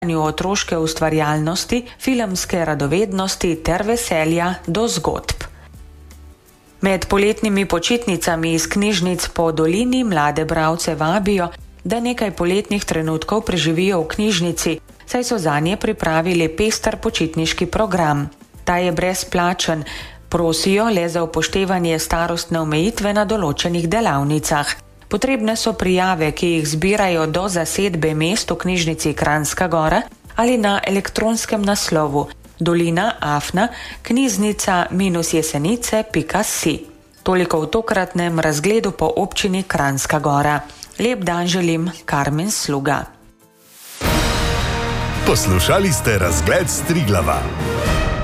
otroške ustvarjalnosti, filmske radovednosti ter veselja do zgodb. Med poletnimi počitnicami iz knjižnic po dolini mlade bralce vabijo, da nekaj poletnih trenutkov preživijo v knjižnici, saj so zanje pripravili pester počitniški program. Ta je brezplačen, prosijo le za upoštevanje starostne omejitve na določenih delavnicah. Potrebne so prijave, ki jih zbirajo do zasedbe mest v knjižnici Kranjska Gora ali na elektronskem naslovu dolina-afna-knjiznica-jesenice.si. Toliko v tokratnem razgledu po občini Kranjska Gora. Lep dan želim, Karmen Sluga. Poslušali ste razgled s Triglava.